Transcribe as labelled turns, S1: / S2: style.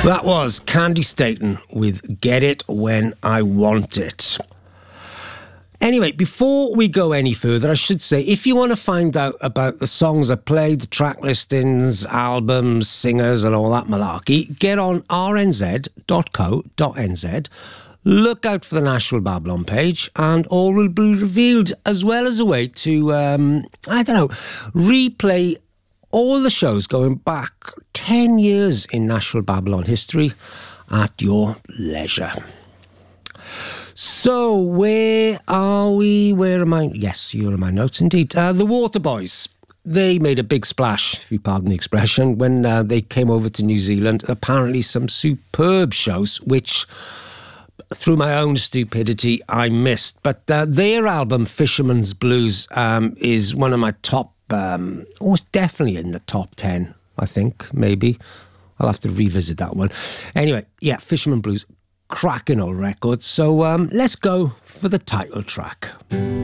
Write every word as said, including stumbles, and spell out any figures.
S1: That was Candy Staten with Get It When I Want It. Anyway, before we go any further, I should say, if you want to find out about the songs I played, the track listings, albums, singers and all that malarkey, get on r n z dot co dot n z, look out for the Nashville Babylon page, and all will be revealed, as well as a way to, um, I don't know, replay all the shows going back ten years in Nashville Babylon history at your leisure. So, where are we? Where am I? Yes, you're in my notes indeed. Uh, the Waterboys. They made a big splash, if you pardon the expression, when uh, they came over to New Zealand. Apparently some superb shows, which, through my own stupidity, I missed. But uh, their album, Fisherman's Blues, um, is one of my top, um, oh, it's definitely in the top ten, I think, maybe. I'll have to revisit that one. Anyway, yeah, Fisherman Blues. Cracking old record. So um, let's go for the title track.